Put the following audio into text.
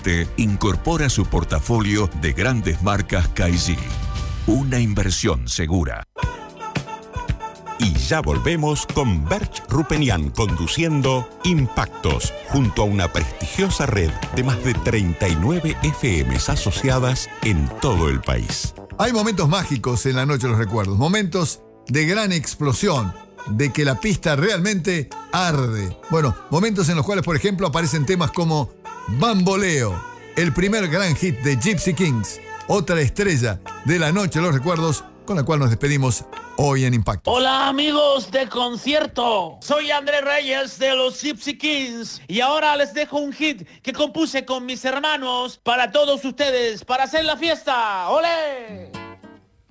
2020 incorpora a su portafolio de grandes marcas KG. Una inversión segura. Y ya volvemos con Berch Rupenian conduciendo Impactos, junto a una prestigiosa red de más de 39 FMs asociadas en todo el país. Hay momentos mágicos en la noche de los recuerdos, momentos de gran explosión, de que la pista realmente arde. Bueno, momentos en los cuales, por ejemplo, aparecen temas como Bamboleo, el primer gran hit de Gypsy Kings, otra estrella de la noche de los recuerdos, con la cual nos despedimos hoy en Impacto. Hola amigos de concierto, soy Andrés Reyes de los Gypsy Kings y ahora les dejo un hit que compuse con mis hermanos para todos ustedes, para hacer la fiesta. ¡Olé!